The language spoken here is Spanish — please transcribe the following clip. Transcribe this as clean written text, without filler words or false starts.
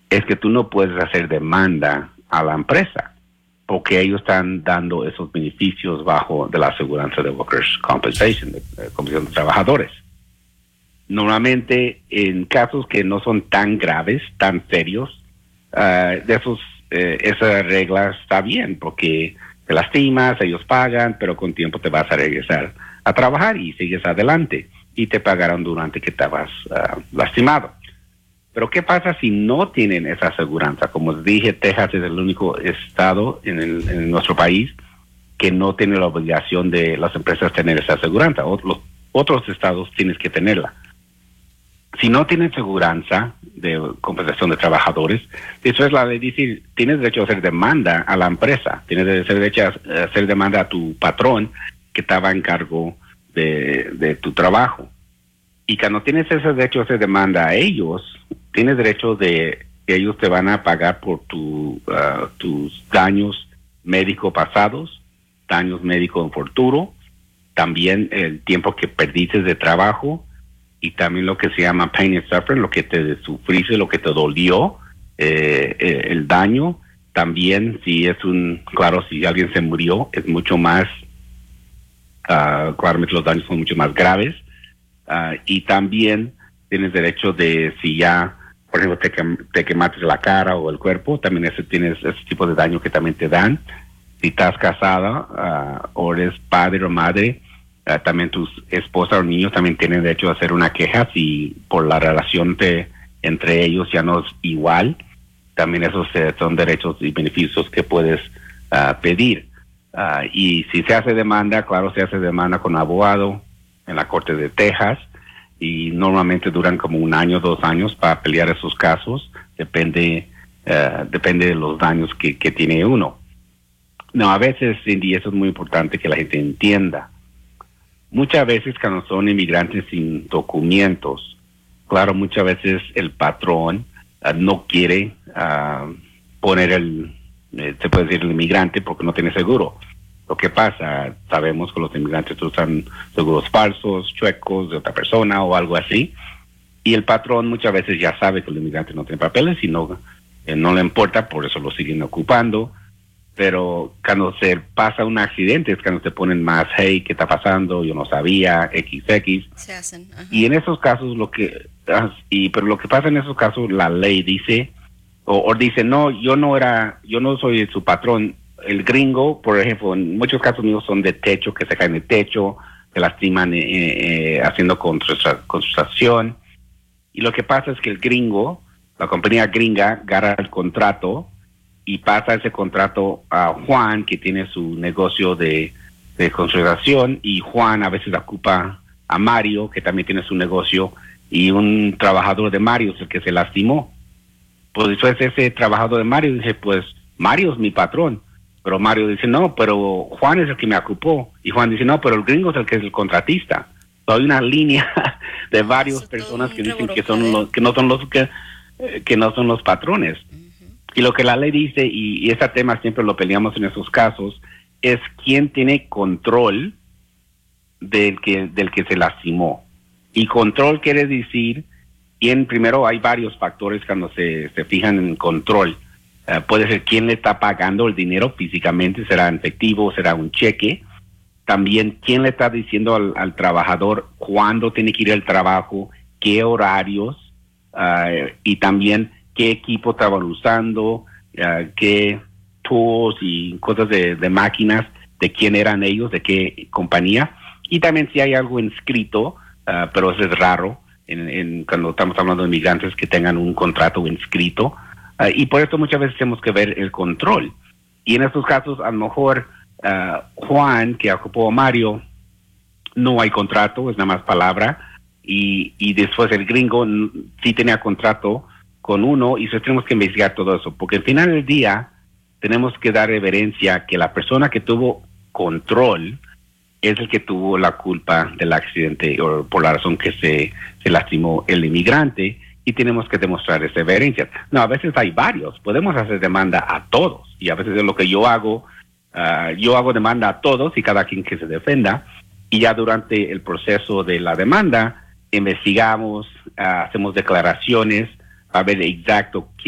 es que tú no puedes hacer demanda a la empresa porque ellos están dando esos beneficios bajo de la aseguranza de Workers' Compensation, de compensación de trabajadores. Normalmente, en casos que no son tan graves, tan serios, esa regla está bien, porque te lastimas, ellos pagan, pero con tiempo te vas a regresar a trabajar y sigues adelante, y te pagarán durante que estabas lastimado. Pero ¿qué pasa si no tienen esa aseguranza? Como les dije, Texas es el único estado en nuestro país que no tiene la obligación de las empresas tener esa aseguranza. Los otros estados tienes que tenerla. Si no tienes seguranza de compensación de trabajadores, eso es la ley dice, tienes derecho a hacer demanda a la empresa, tienes derecho a hacer demanda a tu patrón que estaba en cargo de tu trabajo. Y cuando tienes ese derecho a hacer demanda a ellos, tienes derecho de que ellos te van a pagar por tus daños médicos pasados, daños médicos en futuro, también el tiempo que perdiste de trabajo, y también lo que se llama pain and suffering, lo que te sufriste, lo que te dolió, el daño. También si si alguien se murió, es mucho más, claramente los daños son mucho más graves. Y también tienes derecho de, si ya, por ejemplo, te quemaste la cara o el cuerpo, también tienes ese tipo de daño que también te dan. Si estás casada o eres padre o madre, también tus esposa o niños también tienen derecho a hacer una queja si por la relación entre ellos ya no es igual. También esos son derechos y beneficios que puedes pedir. Y si se hace demanda, claro, se hace demanda con abogado en la Corte de Texas, y normalmente duran como 1 año, 2 años para pelear esos casos. Depende de los daños que tiene uno. No, a veces, Cindy, eso es muy importante que la gente entienda. Muchas veces cuando son inmigrantes sin documentos, claro, muchas veces el patrón no quiere poner se puede decir el inmigrante porque no tiene seguro. Lo que pasa, sabemos que los inmigrantes usan seguros falsos, chuecos de otra persona o algo así, y el patrón muchas veces ya sabe que el inmigrante no tiene papeles y no le importa, por eso lo siguen ocupando. Pero cuando se pasa un accidente es cuando se ponen más, hey, ¿qué está pasando? Yo no sabía, XX. Se hacen. Ajá. Y en esos casos pero lo que pasa en esos casos, la ley dice, o dice, no, yo no soy su patrón. El gringo, por ejemplo, en muchos casos míos son de techo, que se caen de techo, se lastiman haciendo construcción. Y lo que pasa es que el gringo, la compañía gringa, agarra el contrato y pasa ese contrato a Juan, que tiene su negocio de construcción, y Juan a veces ocupa a Mario, que también tiene su negocio, y un trabajador de Mario es el que se lastimó. Pues después ese trabajador de Mario dice, pues Mario es mi patrón. Pero Mario dice, no, pero Juan es el que me ocupó. Y Juan dice, no, pero el gringo es el que es el contratista. Hay una línea de varias personas que dicen que no son los patrones. Y lo que la ley dice, y ese tema siempre lo peleamos en esos casos, es quién tiene control del que se lastimó. Y control quiere decir, primero hay varios factores cuando se fijan en control. Puede ser quién le está pagando el dinero físicamente, será en efectivo, será un cheque. También quién le está diciendo al trabajador cuándo tiene que ir al trabajo, qué horarios, y también qué equipo estaban usando, qué tools y cosas de máquinas, de quién eran ellos, de qué compañía. Y también si hay algo inscrito, pero eso es raro cuando estamos hablando de migrantes que tengan un contrato inscrito. Y por esto muchas veces tenemos que ver el control. Y en estos casos, a lo mejor Juan, que ocupó a Mario, no hay contrato, es nada más palabra. Y después el gringo sí tenía contrato con uno, y eso tenemos que investigar todo eso, porque al final del día tenemos que dar reverencia que la persona que tuvo control es el que tuvo la culpa del accidente o por la razón que se lastimó el inmigrante, y tenemos que demostrar esa reverencia. No, a veces hay varios, podemos hacer demanda a todos, y a veces es lo que yo hago demanda a todos y cada quien que se defenda, y ya durante el proceso de la demanda investigamos, hacemos declaraciones a ver exacto